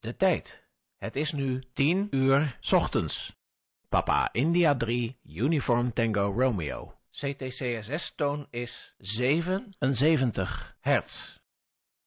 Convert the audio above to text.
De tijd. Het is nu 10 uur 's ochtends. Papa India 3, Uniform Tango Romeo. CTCSS-toon is 77 hertz.